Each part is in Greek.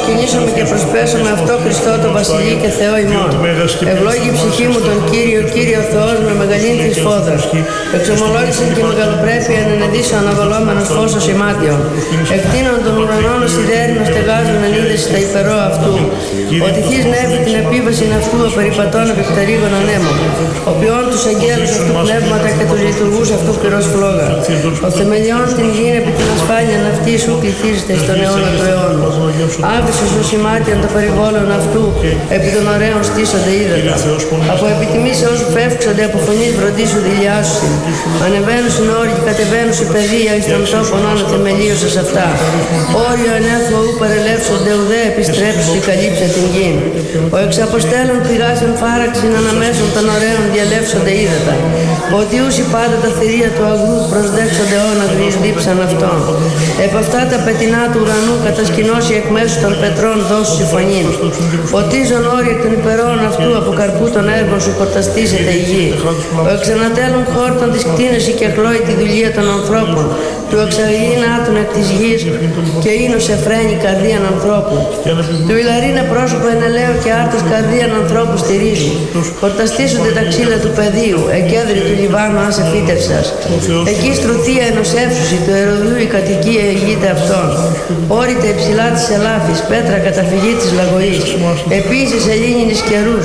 παρασκηνήσομαι και προσπέσω με αυτό Χριστό το Βασιλεί και Θεό ημών. Ευλόγη η ψυχή μου τον Κύριο Θεός με μεγαλήν της φόδρας. Εξομολόγησαν και μεγαλοπρέπεια ενενεδίσω αναβολόμενος φως ημάτιον. Εκτείνων των ουρανών ως σιδέρινο στεγάζουν εν είδεση τα υπερό αυτού. Ότι θείς νεύει την επίβαση αυτού ο περιπατών επιπτερίγων ανέμων. Ο ποιόν τους αγγέλους αυτού πνεύματα και τους λειτουργούς αυτού πυρός φλόγα. Ο θεμελιών την γη επί την ασφάλεια αυτή σου πληθίζεται στον αιώνα του αιώνου. Άφησες ως ημάτιον το περιβόλων αυτού, επί των ωραίων στήσονται ύδατα. Από επιτιμής όσου φεύξονται από φωνής βροντίσου δηλιάσουσιν. Ανεβαίνουν στην όρη και κατεβαίνουν σε παιδεία εις των τόπων άνω θεμελίωσες αυτά. Όριο ενέθου ου παρελεύσονται ουδέ επιστρέψουν και καλύψε την γη. Ο εξαποστέλων πηγάσεων φάραξιν αναμέσων των ωραίων διαλεύσονται ύδατα. Ότι ούσι πάντα τα θηρία του αγρού προσδέξονται όναγροι εις δίψαν αυτών. Επ' αυτά τα πετεινά του ουρανού κατασκηνώσει εκ μέσου των πετρών δώσου συμφωνήν. Φωτίζον όρια των υπερών αυτού από καρπού των έργων σου κορταστίζεται η γη. Ο εξανατέλων χόρτων της κτίνεση και χλώει τη δουλεία των ανθρώπων. Του εξαγγείλει άτων εκ της γης και ίνος εφραίνει καρδίαν ανθρώπου. Του ηλαρίνα πρόσωπο ενελαίο και άρτος καρδίαν ανθρώπου στηρίζει. Χορταστήσονται τα ξύλα του πεδίου, εκέδρη του Λιβάνου άσε φύτευσας. Εκεί στρωθία ενωσεύσουση του Ερωδιού η κατοικία ηγείται αυτών. Όρητα υψηλά της ελάφης, πέτρα καταφυγή της λαγωής. Επίσης ελίνινης καιρούς,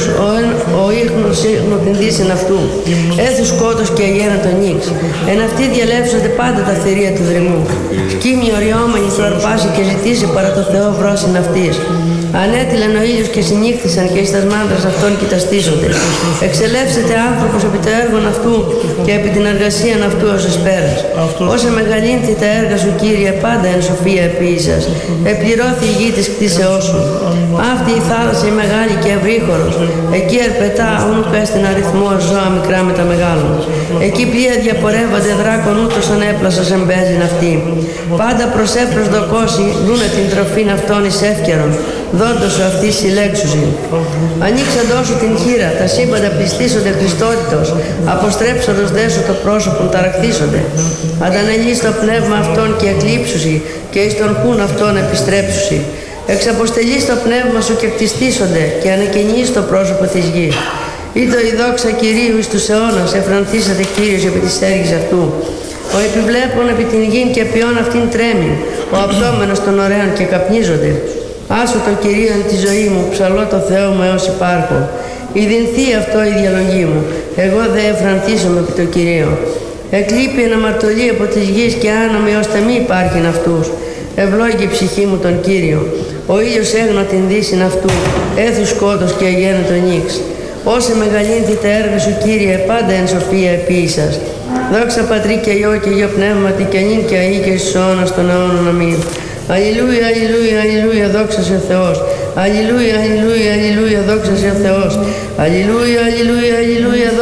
ο ίχνος ίχνο την δύσιν αυτού. Έθου σκότος και αγένατο νίξ. Εν αυτοί διαλεύσονται πάντα τα θηρία του δρυμού. Σκύμοι οριόμενοι του αρπάσει και ζητήσει παρά το Θεό βρόσιν αυτής. Ανέτειλεν ο ήλιος και συνύχθησαν και εις τας μάντρας αυτών κοιταστήσονται. Εξελεύσεται άνθρωπος επί το έργον αυτού και επί την εργασίαν αυτού ως εσπέρας. Όσα μεγαλύνθη τα έργα σου Κύριε πάντα εν σοφία επίησας. Επληρώθη η γη της κτίσεώς σου. Αυτή η θάλασσα η μεγάλη και ευρύχωρος. Εκεί ερπετά ούνου πέστην αριθμός ζώα μικρά με τα μεγάλων. Εκεί πλοία διαπορεύονται δράκον ούτως ανέπλασας εμπέζιν αυτή. Πάντα προσέφρος δοκώσει δούνε την τροφήν αυτών εις εύκαιρον. Δόντος σου αυτή συλλέξουσιν. Ανοίξαντό σου την χείρα, τα σύμπαντα πληστήσονται Χριστότητος. Αποστρέψαντος δέσου το πρόσωπον ταραχθήσονται. Αντανελείς το πνεύμα αυτών και εκλείψουσι και εις τον χούν αυτών επιστρέψουσι. Εξαποστελείς το πνεύμα σου και κτιστήσονται και ανεκαινείς το πρόσωπο της γης. Ήτο η δόξα Κυρίου εις τους αιώνας, εφραντίσατε Κύριος επί της έργης αυτού. Ο επιβλέπων επί την γην και ποιόν αυτήν τρέμει, ο απτόμενος των ωραίων και καπνίζονται. Άσο το Κυρίον τη ζωή μου, ψαλώ το Θεό μου έως υπάρχω. Ιδινθεί αυτό η διαλογή μου, εγώ δε εφραντίσομαι επί το Κυρίο. Εκλείπει εν αμαρτωλή από της γης και άνομη ώστε μη υπάρχειν αυτούς. Ευλόγη η ψυχή μου τον Κύριο. Ο ήλιος έγνω την δύσιν αυτού, έθου σκότος και αγένετο νίξ. Όσε μεγαλύνθη τα έργα σου Κύριε, πάντα εν σοφία επίησας. Δόξα Πατρί και Υιό και Υιό Πνεύματι και νυν και αεί και εις αιώνας των αιώνων αμήν. Αλληλούια, αλληλούια, αλληλούια, δόξα σε ο Θεός. Αλληλούια, αλληλούια, αλληλούια, δόξα σε ο Θεός. Αλληλούια, αλληλούια, αλληλούια,